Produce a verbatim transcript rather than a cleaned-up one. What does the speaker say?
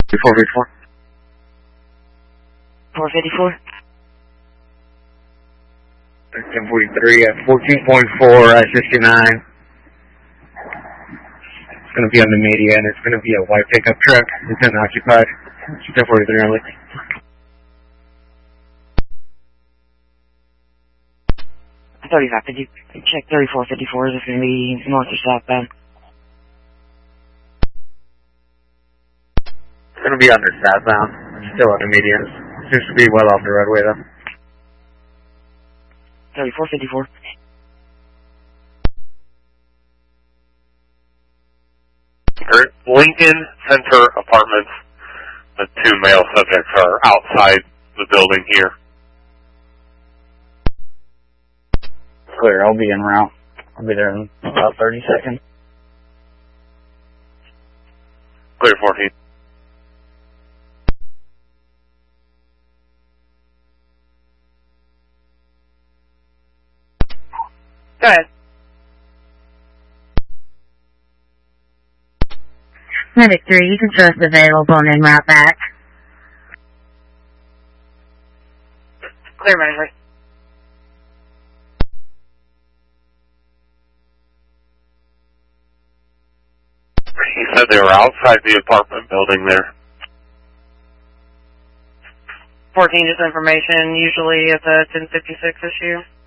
four fifty-four. four fifty-four. ten forty-three at fourteen point four at sixty-nine. It's going to be on the median. It's going to be a white pickup truck. It's unoccupied. ten forty-three only. thirty-five fifty. Check thirty-four fifty-four. Is it going to be north or southbound? It's going to be under southbound. Still on the median. Seems to be well off the roadway though. thirty-four fifty-four. Lincoln Center Apartments. The two male subjects are outside the building here. Clear, I'll be en route. I'll be there in about thirty seconds. Clear fourteen. Go ahead. Medic three, you can trust available and en route back. Clear, Medic three. He said they were outside the apartment building there. fourteen, just information. Usually it's a ten fifty-six issue.